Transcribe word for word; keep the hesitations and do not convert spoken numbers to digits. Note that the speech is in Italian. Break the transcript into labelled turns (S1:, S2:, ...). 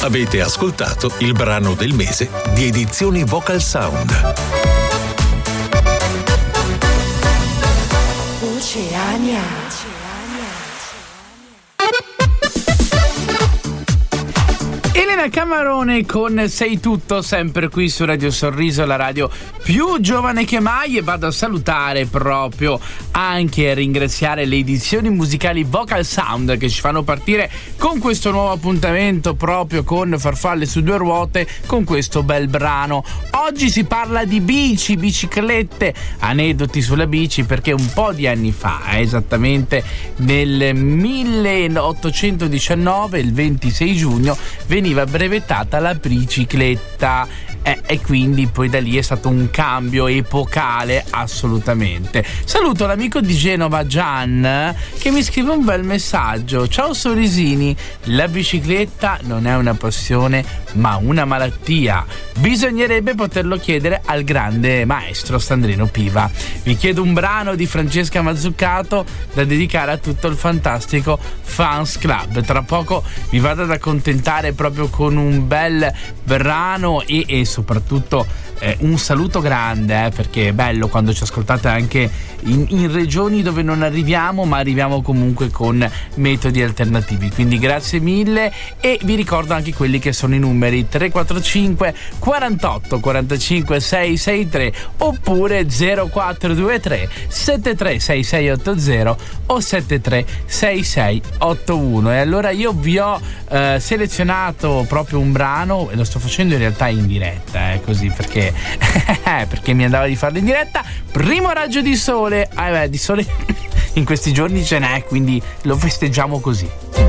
S1: Avete ascoltato il brano del mese di Edizioni Vocal Sound.
S2: Oceania.
S3: Elena Camarone con Sei Tutto, sempre qui su Radio Sorriso, la radio più giovane che mai, e vado a salutare proprio anche a ringraziare le edizioni musicali Vocal Sound che ci fanno partire con questo nuovo appuntamento proprio con Farfalle su due ruote, con questo bel brano. Oggi si parla di bici, biciclette, aneddoti sulla bici, perché un po' di anni fa, esattamente nel milleottocentodiciannove, il ventisei giugno, veniva brevettata la bicicletta eh, e quindi poi da lì è stato un cambio epocale assolutamente. Saluto l'amico di Genova Gian che mi scrive un bel messaggio: ciao Sorisini, la bicicletta non è una passione ma una malattia, bisognerebbe poterlo chiedere al grande maestro Sandrino Piva. Vi chiedo un brano di Francesca Mazzucato da dedicare a tutto il fantastico Fans Club. Tra poco vi vado ad accontentare proprio con un bel brano e, e soprattutto eh, un saluto grande, eh, perché è bello quando ci ascoltate anche in, in regioni dove non arriviamo, ma arriviamo comunque con metodi alternativi, quindi grazie mille. E vi ricordo anche quelli che sono i numeri: tre quattro cinque quarantotto quarantacinque seicentosessantatré oppure zero quattro due tre sette tre sei sei otto zero o sette tre sei sei otto uno. E allora io vi ho eh, selezionato proprio un brano, e lo sto facendo in realtà in diretta, eh, così perché perché mi andava di farlo in diretta. Primo raggio di sole, eh beh, di sole in questi giorni ce n'è, quindi lo festeggiamo così.